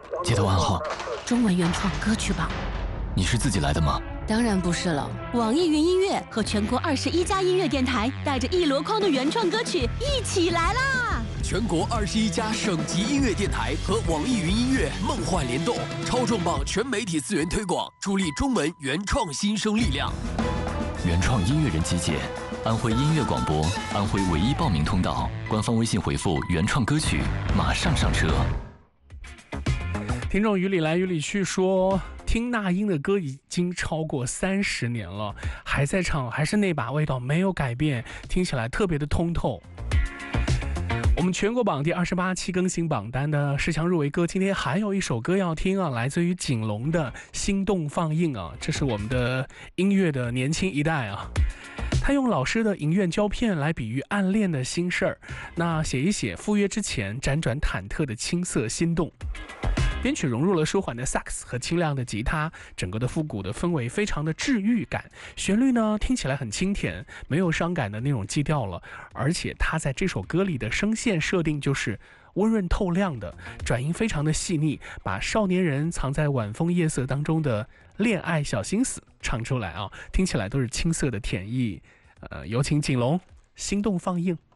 接头暗号， 中文原创歌曲榜。 你是自己来的吗？ 当然不是了，网易云音乐和全国21家音乐电台带着一箩筐的原创歌曲一起来啦！ 全国21家省级音乐电台和网易云音乐梦幻联动，超重磅全媒体资源推广，助力中文原创新生力量。 原创音乐人集结，安徽音乐广播，安徽唯一报名通道。官方微信回复“原创歌曲”，马上上车。 听众于理来于理去说，听那英的歌已经超过30年了，还在唱，还是那把味道，没有改变，听起来特别的通透。我们全国榜第28期更新榜单的10强入围歌，今天还有一首歌要听啊，来自于景龙的《心动放映》啊，这是我们的音乐的年轻一代啊。他用老师的银院胶片来比喻暗恋的心事儿，那写一写赴约之前辗转忐忑的青涩心动。编曲融入了舒缓的萨克斯和清亮的吉他，整个的复古的氛围非常的治愈感。旋律呢听起来很清甜，没有伤感的那种基调了。而且他在这首歌里的声线设定就是温润透亮的，转音非常的细腻，把少年人藏在晚风夜色当中的恋爱小心思唱出来啊，听起来都是青涩的甜意。有请景龙，心动放映。